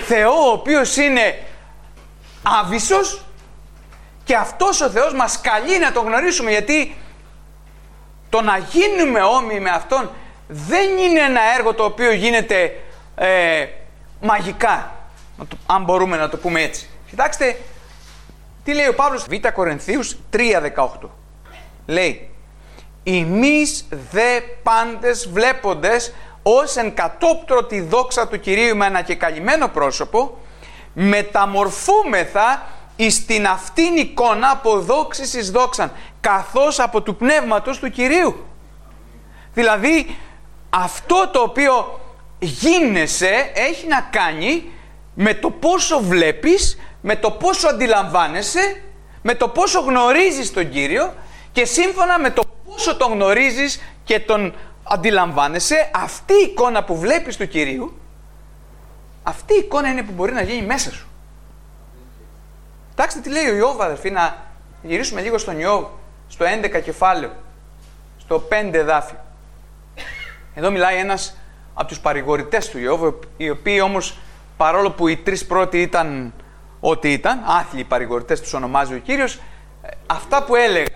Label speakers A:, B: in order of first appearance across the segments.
A: Θεό ο οποίος είναι άβυσσος, και αυτός ο Θεός μας καλεί να τον γνωρίσουμε, γιατί το να γίνουμε όμοιοι με Αυτόν δεν είναι ένα έργο το οποίο γίνεται μαγικά, αν μπορούμε να το πούμε έτσι. Κοιτάξτε τι λέει ο Παύλος, Β' Κορινθίους 3:18. Λέει, «Ημείς δε πάντες βλέποντες ως εν κατόπτρο τη δόξα του Κυρίου με ανακεκαλυμμένο πρόσωπο, μεταμορφούμεθα εις την αυτήν εικόνα από δόξης εις δόξαν, καθώς από του Πνεύματος του Κυρίου». Δηλαδή, αυτό το οποίο γίνεσαι έχει να κάνει με το πόσο βλέπεις, με το πόσο αντιλαμβάνεσαι, με το πόσο γνωρίζεις τον Κύριο, και σύμφωνα με το πόσο τον γνωρίζεις και τον αντιλαμβάνεσαι, αυτή η εικόνα που βλέπεις του Κυρίου, αυτή η εικόνα είναι που μπορεί να γίνει μέσα σου. Κοιτάξτε τι λέει ο Ιώβ, αδερφοί, να γυρίσουμε λίγο στον Ιώβ, στο 11 κεφάλαιο, στο 5 εδάφιο. Εδώ μιλάει ένας από τους παρηγορητές του Ιώβ, οι οποίοι όμως, παρόλο που οι τρεις πρώτοι ήταν ό,τι ήταν, άθλιοι παρηγορητές τους ονομάζει ο Κύριος, αυτά που έλεγαν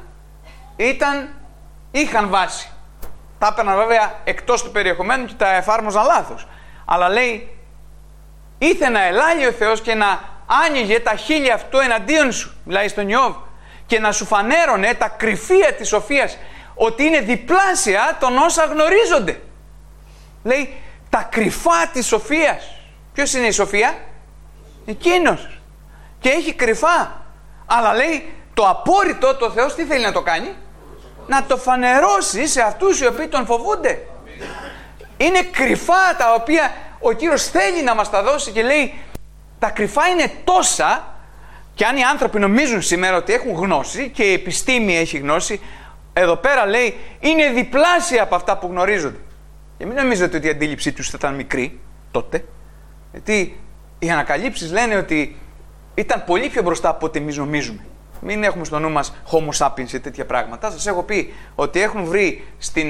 A: είχαν βάση. Τα έπαιρναν βέβαια εκτός του περιεχομένου και τα εφάρμοζαν λάθος. Αλλά λέει, ήθε να ελάλει ο Θεός και να άνοιγε τα χείλη αυτού εναντίον σου, μιλάει στον Ιώβ, και να σου φανέρωνε τα κρυφία της σοφίας, ότι είναι διπλάσια των όσα γνωρίζονται. Λέει, τα κρυφά της σοφίας. Ποιος είναι η σοφία? Εκείνος. Και έχει κρυφά. Αλλά λέει, το απόρριτο, το Θεός τι θέλει να το κάνει? Να το φανερώσει σε αυτούς οι οποίοι τον φοβούνται. Είναι κρυφά τα οποία ο Κύριος θέλει να μας τα δώσει, και λέει, τα κρυφά είναι τόσα, και αν οι άνθρωποι νομίζουν σήμερα ότι έχουν γνώση, και η επιστήμη έχει γνώση, εδώ πέρα λέει, είναι διπλάσια από αυτά που γνωρίζονται. Και μην νομίζετε ότι η αντίληψή τους ήταν μικρή τότε, γιατί οι ανακαλύψεις λένε ότι ήταν πολύ πιο μπροστά από ό,τι εμείς νομίζουμε. Μην έχουμε στο νου μας Homo sapiens ή τέτοια πράγματα. Σας έχω πει ότι έχουν βρει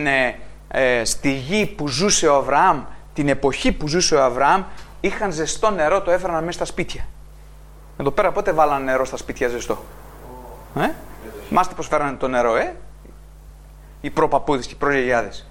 A: στη γη που ζούσε ο Αβραάμ, την εποχή που ζούσε ο Αβραάμ, είχαν ζεστό νερό, το έφεραν μέσα στα σπίτια. Εδώ πέρα πότε βάλανε νερό στα σπίτια ζεστό? Μάστε πως φέρανε το νερό, οι προπαππούδες και οι προγιαγιάδες.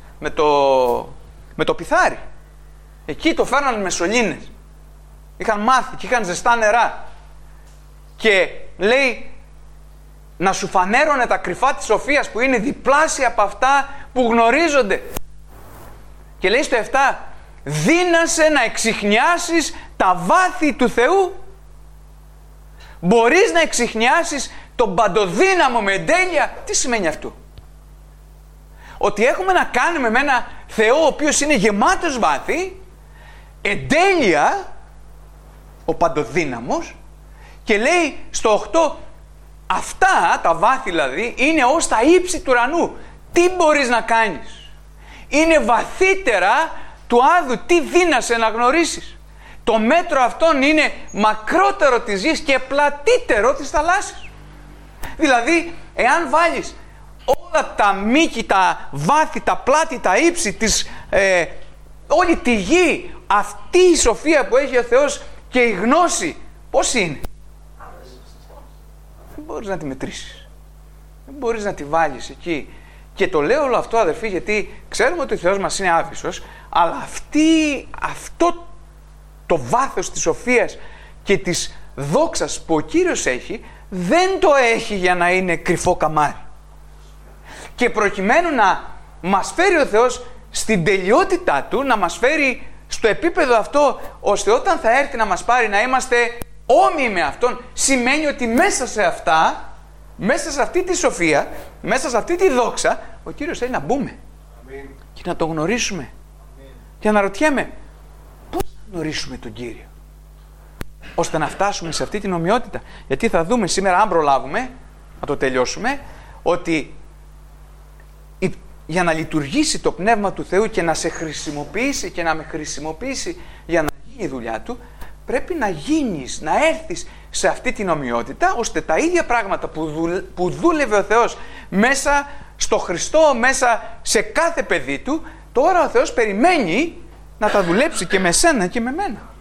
A: Με το πιθάρι. Εκεί το φέρνανε με σωλήνες. Είχαν μάθει και είχαν ζεστά νερά. Και λέει, να σου φανέρωνε τα κρυφά της σοφίας που είναι διπλάσια από αυτά που γνωρίζονται. Και λέει στο 7, δύνασε να εξιχνιάσεις τα βάθη του Θεού. Μπορείς να εξιχνιάσεις τον παντοδύναμο με εντέλεια. Τι σημαίνει αυτό? Ότι έχουμε να κάνουμε με ένα Θεό ο οποίος είναι γεμάτος βάθη, εντέλεια, ο παντοδύναμος, και λέει στο 8, αυτά τα βάθη δηλαδή είναι ως τα ύψη του ουρανού. Τι μπορείς να κάνεις? Είναι βαθύτερα του άδου, τι δύνασε να γνωρίσεις? Το μέτρο αυτόν είναι μακρότερο της γης και πλατύτερο της θαλάσσης. Δηλαδή, εάν βάλεις όλα τα μήκη, τα βάθη, τα πλάτη, τα ύψη, όλη τη γη, αυτή η σοφία που έχει ο Θεός και η γνώση, πώς είναι? Δεν μπορείς να τη μετρήσεις. Δεν μπορείς να τη βάλεις εκεί. Και το λέω όλο αυτό, αδερφοί, γιατί ξέρουμε ότι ο Θεός μας είναι άβυσσος, αλλά αυτό το βάθος της σοφίας και της δόξας που ο Κύριος έχει, δεν το έχει για να είναι κρυφό καμάρι. Και προκειμένου να μας φέρει ο Θεός στην τελειότητά Του, να μας φέρει στο επίπεδο αυτό, ώστε όταν θα έρθει να μας πάρει να είμαστε όμοιοι με Αυτόν, σημαίνει ότι μέσα σε αυτά, μέσα σε αυτή τη σοφία, μέσα σε αυτή τη δόξα, ο Κύριος θέλει να μπούμε. Αμήν. Και να τον γνωρίσουμε. Αμήν. Και αναρωτιέμαι, πώς θα γνωρίσουμε τον Κύριο, ώστε να φτάσουμε σε αυτή την ομοιότητα? Γιατί θα δούμε σήμερα, αν προλάβουμε, να το τελειώσουμε, ότι για να λειτουργήσει το Πνεύμα του Θεού και να σε χρησιμοποιήσει και να με χρησιμοποιήσει για να γίνει η δουλειά Του, πρέπει να γίνεις, να έρθεις σε αυτή την ομοιότητα, ώστε τα ίδια πράγματα που δούλευε ο Θεός μέσα στο Χριστό, μέσα σε κάθε παιδί Του, τώρα ο Θεός περιμένει να τα δουλέψει και με σένα και με μένα.